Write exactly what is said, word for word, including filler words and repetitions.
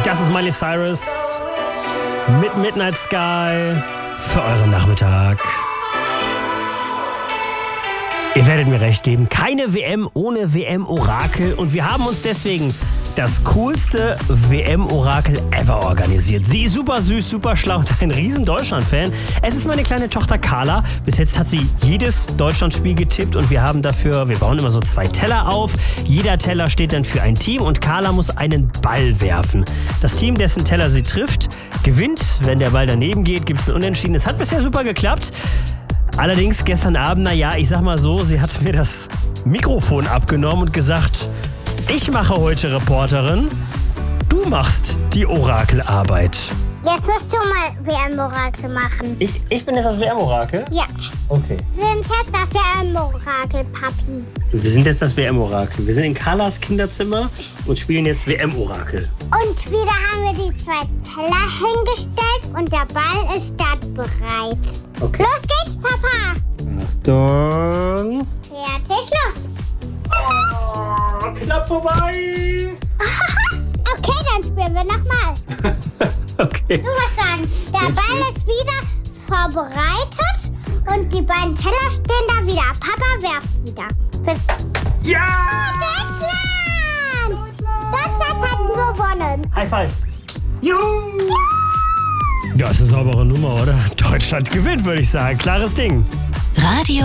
Das ist Miley Cyrus mit Midnight Sky für euren Nachmittag. Ihr werdet mir recht geben, keine W M ohne W M-Orakel. Und wir haben uns deswegen das coolste W M-Orakel ever organisiert. Sie ist super süß, super schlau und ein riesen Deutschland-Fan. Es ist meine kleine Tochter Carla. Bis jetzt hat sie jedes Deutschlandspiel getippt und wir haben dafür, wir bauen immer so zwei Teller auf. Jeder Teller steht dann für ein Team und Carla muss einen Ball werfen. Das Team, dessen Teller sie trifft, gewinnt. Wenn der Ball daneben geht, gibt es ein Unentschieden. Es hat bisher super geklappt. Allerdings gestern Abend, naja, ich sag mal so, sie hat mir das Mikrofon abgenommen und gesagt, ich mache heute Reporterin, du machst die Orakelarbeit. Jetzt musst du mal W M-Orakel machen. Ich, ich bin jetzt das W M-Orakel? Ja. Okay. Wir sind jetzt das W M-Orakel, Papi. Wir sind jetzt das W M-Orakel. Wir sind in Carlas Kinderzimmer und spielen jetzt W M-Orakel. Und wieder haben wir die zwei Teller hingestellt und der Ball ist startbereit. Okay. Los geht's, Papa. Achtung. Fertig, los. Oh, knapp vorbei. Okay, dann spielen wir nochmal. Okay. Du musst sagen, der Ball ist wieder vorbereitet und die beiden Teller stehen da wieder. Papa werft wieder. Fürs Ja! Deutschland! Deutschland hat gewonnen. High five. Juhu! Ja, ist eine saubere Nummer, oder? Deutschland gewinnt, würde ich sagen. Klares Ding. Radio